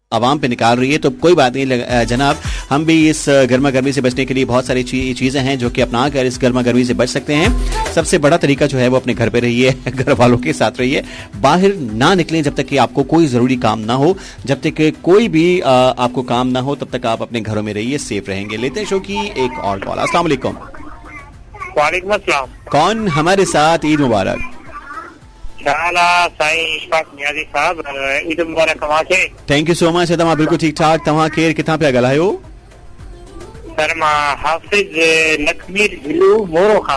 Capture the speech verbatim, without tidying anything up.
आवाम पे निकाल रही है। तो कोई बात नहीं जनाब, हम भी इस गर्मा गर्मी से बचने के लिए बहुत सारी चीजें हैं जो कि अपना कर इस गर्मा गर्मी से बच सकते हैं। सबसे बड़ा तरीका जो है वो अपने घर पे रहिए, घर वालों के साथ रहिए, बाहर ना निकलें जब तक कि आपको कोई जरूरी काम ना हो। जब तक कोई भी आ, आपको काम ना हो तब तक आप अपने घरों में रहिए, सेफ रहेंगे। लेते हैं शो की एक और कॉल। अस्सलाम वालेकुम। वालेकुम अस्सलाम। कौन हमारे साथ? ईद मुबारक। ईद मुबारक तव्हांखे। Thank you so much. तव्हां बिल्कुलु ठीक ठाक। तव्हां केरु किथां पिया ॻाल्हायो? सर मां हाफ़िज़ लखमीर हिलू मोरो खां।